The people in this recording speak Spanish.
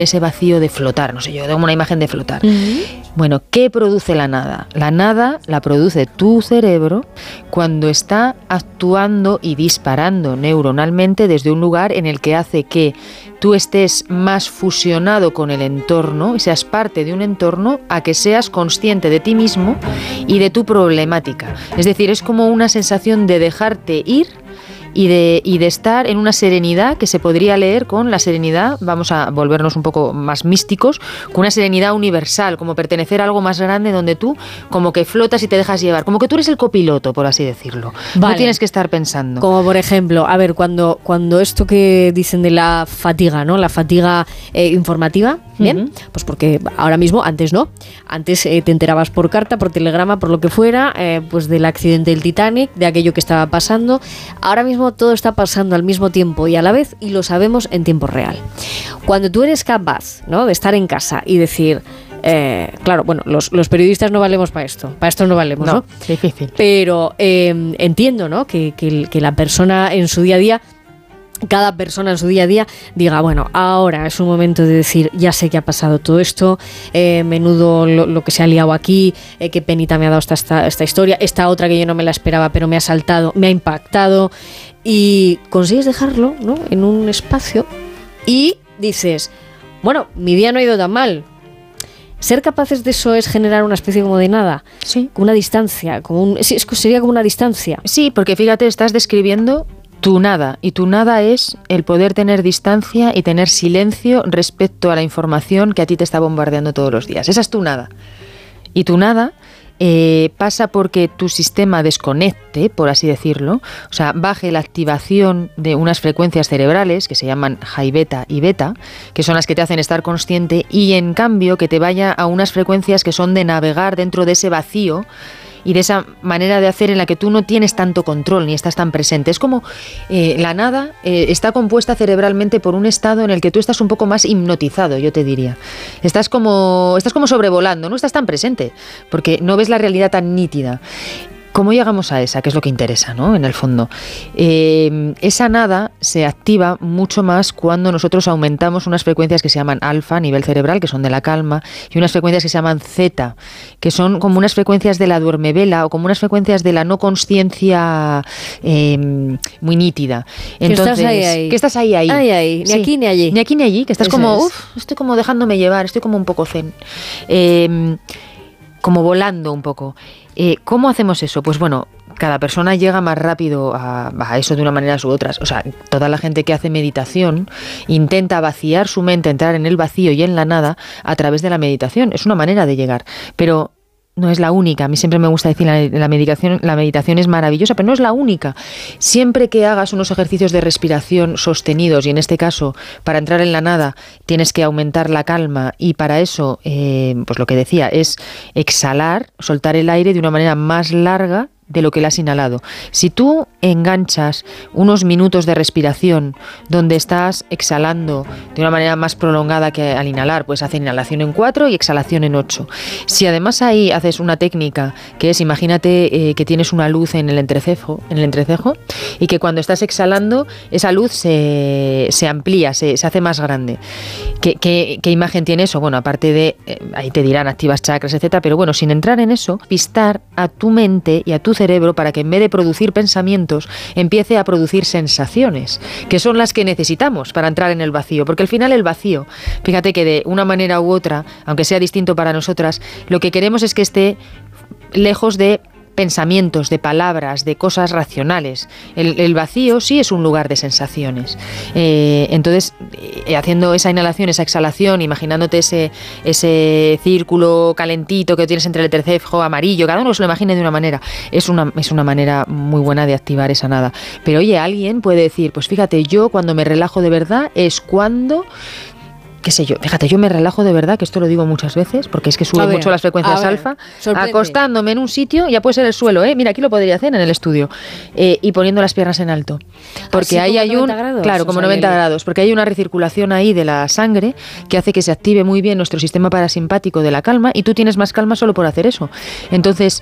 ese vacío de flotar, no sé, yo tengo una imagen de flotar. Uh-huh. Bueno, ¿qué produce la nada? La nada la produce tu cerebro cuando está actuando y disparando neuronalmente desde un lugar en el que hace que tú estés más fusionado con el entorno y seas parte de un entorno a que seas consciente de ti mismo y de tu problemática. Es decir, es como una sensación de dejarte ir y de estar en una serenidad que se podría leer con la serenidad, vamos a volvernos un poco más místicos, con una serenidad universal, como pertenecer a algo más grande donde tú como que flotas y te dejas llevar, como que tú eres el copiloto, por así decirlo. Vale. No tienes que estar pensando. Como por ejemplo, a ver, cuando esto que dicen de la fatiga, ¿no? La fatiga informativa, ¿bien? Uh-huh. Pues porque ahora mismo, antes no, antes te enterabas por carta, por telegrama, por lo que fuera, pues del accidente del Titanic, de aquello que estaba pasando. Ahora mismo todo está pasando al mismo tiempo y a la vez, y lo sabemos en tiempo real. Cuando tú eres capaz, ¿no?, de estar en casa y decir, claro, bueno, los periodistas no valemos para esto no valemos, ¿no? Difícil. Pero entiendo, ¿no?, que la persona en su día a día, cada persona en su día a día diga, bueno, ahora es un momento de decir, ya sé que ha pasado todo esto, menudo lo que se ha liado aquí, qué penita me ha dado esta historia, esta otra que yo no me la esperaba pero me ha saltado, me ha impactado, y consigues dejarlo, ¿no?, en un espacio y dices, bueno, mi día no ha ido tan mal. Ser capaces de eso es generar una especie como de nada, sí, con una distancia, sería como una distancia. Sí, porque fíjate, estás describiendo tu nada, y tu nada es el poder tener distancia y tener silencio respecto a la información que a ti te está bombardeando todos los días. Esa es tu nada. Y tu nada pasa porque tu sistema desconecte, por así decirlo, o sea, baje la activación de unas frecuencias cerebrales que se llaman high beta y beta, que son las que te hacen estar consciente, y en cambio que te vaya a unas frecuencias que son de navegar dentro de ese vacío y de esa manera de hacer en la que tú no tienes tanto control ni estás tan presente. Es como la nada está compuesta cerebralmente por un estado en el que tú estás un poco más hipnotizado, yo te diría. Estás como sobrevolando, no estás tan presente, porque no ves la realidad tan nítida. ¿Cómo llegamos a esa? Que es lo que interesa, ¿no?, en el fondo. Esa nada se activa mucho más cuando nosotros aumentamos unas frecuencias que se llaman alfa a nivel cerebral, que son de la calma, y unas frecuencias que se llaman zeta, que son como unas frecuencias de la duermevela o como unas frecuencias de la no consciencia muy nítida. Entonces, que estás ahí. Ni sí, aquí ni allí. Ni aquí ni allí, que estás eso como, estoy como dejándome llevar, estoy como un poco zen. Como volando un poco. ¿Cómo hacemos eso? Pues bueno, cada persona llega más rápido a eso de una manera u otra. O sea, toda la gente que hace meditación intenta vaciar su mente, entrar en el vacío y en la nada a través de la meditación. Es una manera de llegar, pero no es la única. A mí siempre me gusta decir la meditación es maravillosa, pero no es la única. Siempre que hagas unos ejercicios de respiración sostenidos, y en este caso, para entrar en la nada, tienes que aumentar la calma, y para eso, pues lo que decía, es exhalar, soltar el aire de una manera más larga de lo que le has inhalado. Si tú enganchas unos minutos de respiración donde estás exhalando de una manera más prolongada que al inhalar, pues hacer inhalación en 4 y exhalación en 8. Si además ahí haces una técnica que es, imagínate que tienes una luz en el entrecejo, y que cuando estás exhalando esa luz se amplía, se hace más grande. ¿Qué imagen tiene eso? Bueno, aparte de, ahí te dirán activas chakras, etcétera, pero bueno, sin entrar en eso, pistar a tu mente y a tu cerebro para que en vez de producir pensamientos empiece a producir sensaciones, que son las que necesitamos para entrar en el vacío, porque al final el vacío, fíjate que de una manera u otra, aunque sea distinto para nosotras, lo que queremos es que esté lejos de pensamientos, de palabras, de cosas racionales. El vacío sí es un lugar de sensaciones. Entonces, haciendo esa inhalación, esa exhalación, imaginándote ese círculo calentito que tienes entre el entrecejo amarillo, cada uno se lo imagine de una manera. Es una manera muy buena de activar esa nada. Pero oye, alguien puede decir, pues fíjate, yo cuando me relajo de verdad es cuando, qué sé yo, fíjate, yo me relajo de verdad, que esto lo digo muchas veces, porque es que sube mucho las frecuencias alfa, acostándome en un sitio, ya puede ser el suelo, mira, aquí lo podría hacer en el estudio, y poniendo las piernas en alto, porque ahí hay como 90 grados, porque hay una recirculación ahí de la sangre que hace que se active muy bien nuestro sistema parasimpático de la calma, y tú tienes más calma solo por hacer eso. Entonces,